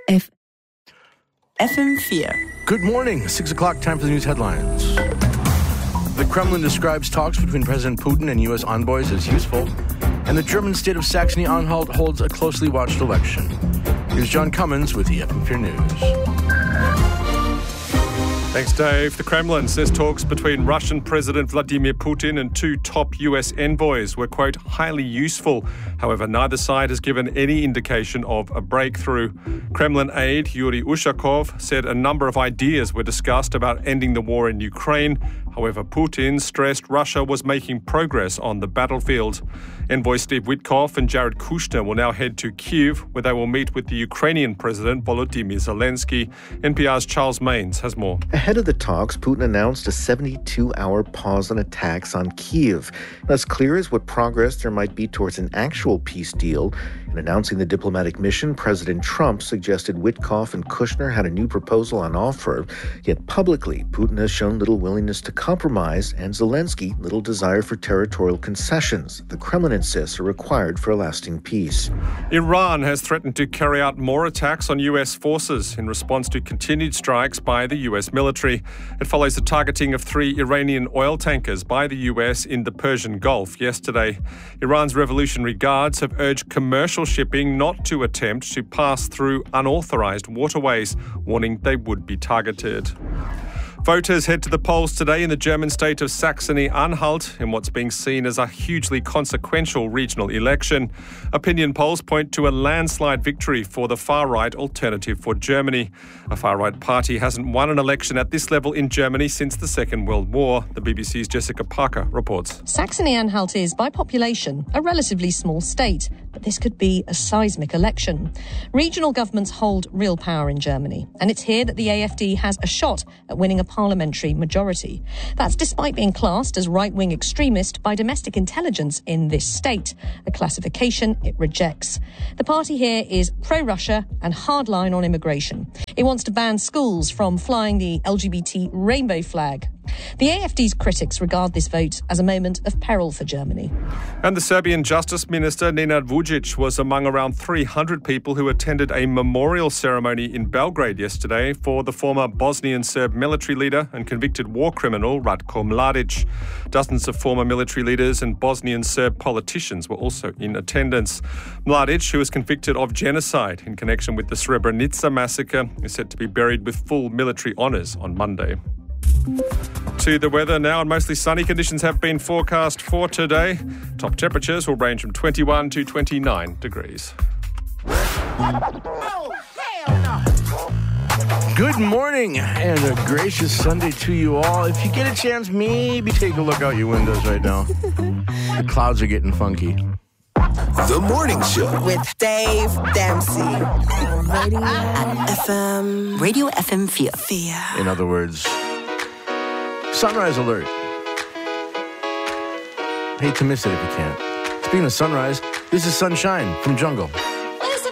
FM4. Good morning. 6 o'clock, time for the news headlines. The Kremlin describes talks between President Putin and U.S. envoys as useful, and the German state of Saxony-Anhalt holds a closely watched election. Here's John Cummins with the FM4 News. Thanks, Dave. The Kremlin says talks between Russian President Vladimir Putin and two top US envoys were, quote, highly useful. However, neither side has given any indication of a breakthrough. Kremlin aide Yuri Ushakov said a number of ideas were discussed about ending the war in Ukraine. However, Putin stressed Russia was making progress on the battlefield. Envoy Steve Witkoff and Jared Kushner will now head to Kyiv, where they will meet with the Ukrainian President Volodymyr Zelensky. NPR's Charles Mains has more. Ahead of the talks, Putin announced a 72-hour pause on attacks on Kyiv. That's clear as what progress there might be towards an actual peace deal. In announcing the diplomatic mission, President Trump suggested Witkoff and Kushner had a new proposal on offer. Yet publicly, Putin has shown little willingness to compromise, and Zelensky little desire for territorial concessions the Kremlin insists are required for a lasting peace. Iran has threatened to carry out more attacks on U.S. forces in response to continued strikes by the U.S. military. It follows the targeting of 3 Iranian oil tankers by the U.S. in the Persian Gulf yesterday. Iran's Revolutionary Guards have urged commercial shipping not to attempt to pass through unauthorized waterways, warning they would be targeted. Voters head to the polls today in the German state of Saxony-Anhalt in what's being seen as a hugely consequential regional election. Opinion polls point to a landslide victory for the far-right Alternative for Germany. A far-right party hasn't won an election at this level in Germany since the Second World War. The BBC's Jessica Parker reports. Saxony-Anhalt is, by population, a relatively small state, but this could be a seismic election. Regional governments hold real power in Germany, and it's here that the AfD has a shot at winning a parliamentary majority. That's despite being classed as right-wing extremist by domestic intelligence in this state, a classification it rejects. The party here is pro-Russia and hardline on immigration. It wants to ban schools from flying the LGBT rainbow flag. The AfD's critics regard this vote as a moment of peril for Germany. And the Serbian Justice Minister Nenad Vučić was among around 300 people who attended a memorial ceremony in Belgrade yesterday for the former Bosnian Serb military leader and convicted war criminal Ratko Mladić. Dozens of former military leaders and Bosnian Serb politicians were also in attendance. Mladić, who was convicted of genocide in connection with the Srebrenica massacre, is set to be buried with full military honours on Monday. To the weather now, and mostly sunny conditions have been forecast for today. Top temperatures will range from 21 to 29 degrees. Good morning and a gracious Sunday to you all. If you get a chance, maybe take a look out your windows right now. The clouds are getting funky. The Morning Show With Dave Dempsey. Radio FM4. In other words, sunrise alert. Hate to miss it if you can't. Speaking of sunrise, this is Sunshine from Jungle.